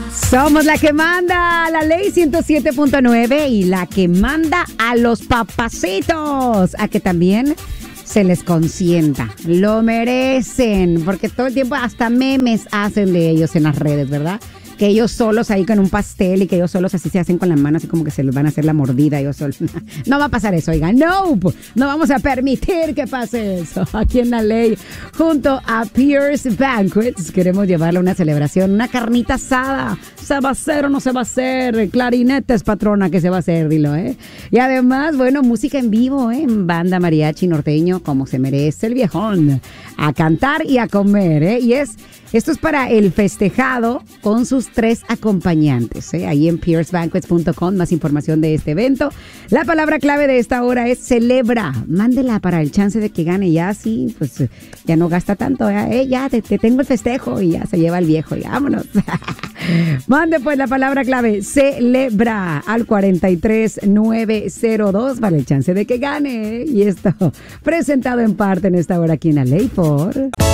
Somos la que manda a la ley 107.9 y la que manda a los papacitos a que también se les consienta. Lo merecen, porque todo el tiempo hasta memes hacen de ellos en las redes, ¿verdad? Que ellos solos ahí con un pastel y que ellos solos así se hacen con las manos, así como que se les van a hacer la mordida ellos solos. No va a pasar eso, oigan. No vamos a permitir que pase eso. Aquí en la ley, junto a Pierce Banquets, queremos llevarle una celebración, una carnita asada. ¿Se va a hacer o no se va a hacer? Clarinetes, patrona, que se va a hacer, dilo, ¿eh? Y además, bueno, música en vivo, ¿eh? En banda mariachi norteño, como se merece el viejón. A cantar y a comer, ¿eh? Esto es para el festejado con sus 3 acompañantes, ¿eh? Ahí en piercebanquets.com, más información de este evento. La palabra clave de esta hora es celebra. Mándela para el chance de que gane. Ya así, pues ya no gasta tanto, ¿eh? Ya te tengo el festejo y ya se lleva el viejo y vámonos. Mande pues la palabra clave celebra al 43902 para el chance de que gane, ¿eh? Y esto presentado en parte en esta hora aquí en la ley por...